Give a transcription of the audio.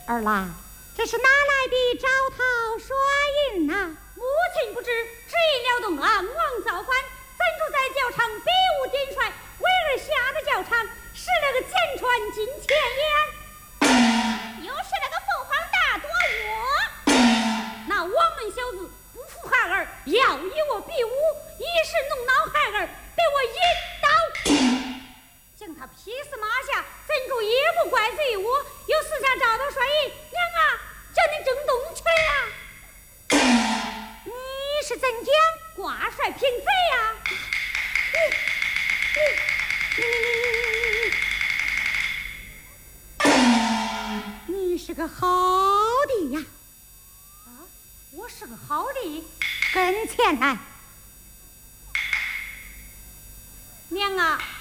儿啦，这是哪来的招桃耍银呐？ 母亲不知，只因撩动安王造反，怎主在教场比武点帅，为儿下的教场，使那个简传进前言，又是那个凤凰大多窝，那王门小子不服孩儿，要与我比武，一时弄恼孩儿，被我一刀将他劈死马下，怎主也不怪罪于我，又私下找到帅印，娘啊，叫你争东去啊！ 你是怎讲？ 挂帅平贼呀！ 你是个好的呀！ 啊，我是个好的， 跟前来。 娘啊！